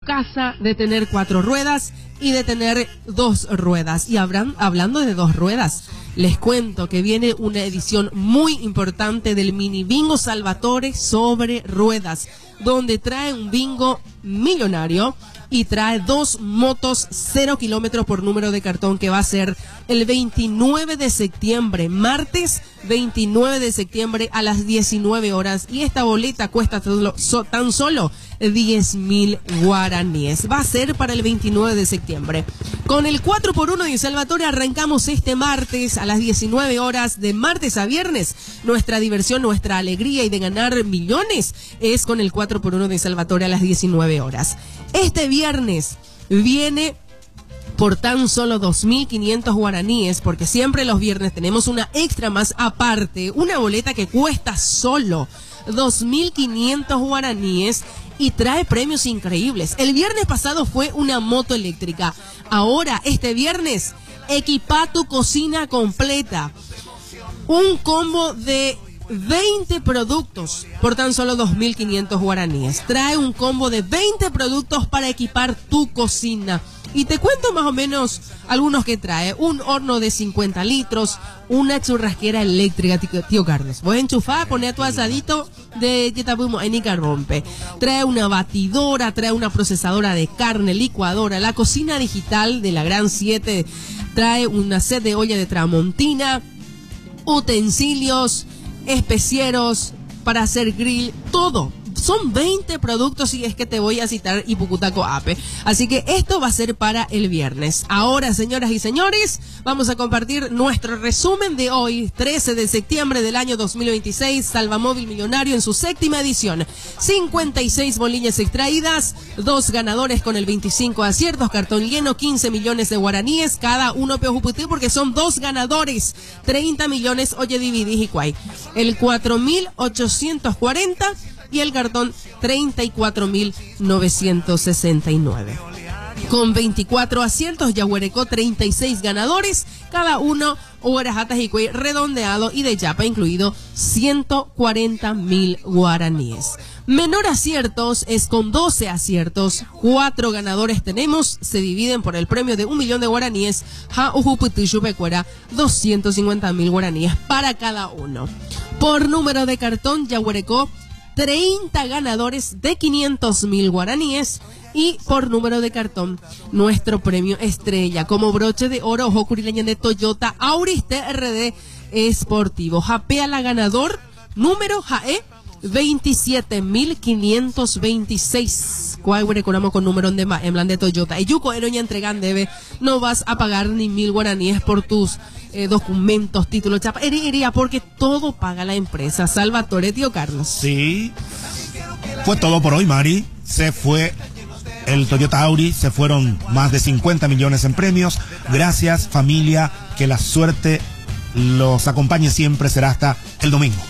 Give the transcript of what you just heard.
casa de tener 4 ruedas y de tener 2 ruedas. Y hablando de 2 ruedas, les cuento que viene una edición muy importante del mini bingo Salvatore sobre ruedas, donde trae un bingo millonario y trae 2 motos 0 kilómetros por número de cartón, que va a ser el 29 de septiembre, martes 29 de septiembre a las 19 horas. Y esta boleta cuesta tan solo 10.000 guaraníes. Va a ser para el 29 de septiembre. Con el 4x1 de Salvatore arrancamos este martes a las 19 horas, de martes a viernes. Nuestra diversión, nuestra alegría y de ganar millones es con el 4x1 de Salvatore a las 19 horas. Este viernes viene por tan solo 2.500 guaraníes, porque siempre los viernes tenemos una extra más aparte, una boleta que cuesta solo 2.500 guaraníes y trae premios increíbles. El viernes pasado fue una moto eléctrica. Ahora, este viernes, equipa tu cocina completa. Un combo de 20 productos por tan solo 2.500 guaraníes. Trae un combo de 20 productos para equipar tu cocina. Y te cuento más o menos algunos que trae. Un horno de 50 litros, una churrasquera eléctrica, tío Carlos. Voy a enchufar, poner tu asadito de Yetabumo en Ica rompe. Trae una batidora, trae una procesadora de carne, licuadora, la cocina digital de la Gran 7. Trae una set de olla de Tramontina, utensilios, especieros para hacer grill, todo. Son 20 productos y es que te voy a citar Ipukutaco Ape. Así que esto va a ser para el viernes. Ahora, señoras y señores, vamos a compartir nuestro resumen de hoy, 13 de septiembre del año 2026. Salvamóvil Millonario en su 7ª edición. 56 bolillas extraídas, 2 ganadores con el 25 aciertos, cartón lleno, 15 millones de guaraníes, cada uno peojuputé porque son 2 ganadores, 30 millones, oye, dividís y cuay. El 4.840 y el cartón 34.969. Con 24 aciertos, Yaguarecó 36 ganadores, cada uno, Huarajatas y Cuey redondeado y de Yapa incluido 140.000 guaraníes. Menor aciertos es con 12 aciertos, 4 ganadores tenemos, se dividen por el premio de 1 millón de guaraníes, Ja Ujuputuchupecuera, 250.000 guaraníes para cada uno. Por número de cartón, Yaguarecó 30 ganadores de 500.000 guaraníes. Y por número de cartón, nuestro premio estrella como broche de oro, ojo curileña de Toyota Auris TRD Esportivo. Japea la ganador, número JAE 27.526. Cuál con número de más en plan de Toyota. Y Yuko Eroña entregan debe, no vas a pagar ni 1.000 guaraníes por tus documentos, títulos, chapa. Iría porque todo paga la empresa. Salvatore, tío Carlos. Sí. Fue todo por hoy, Mari. Se fue el Toyota Auris, se fueron más de 50 millones en premios. Gracias, familia, que la suerte los acompañe siempre. Será hasta el domingo.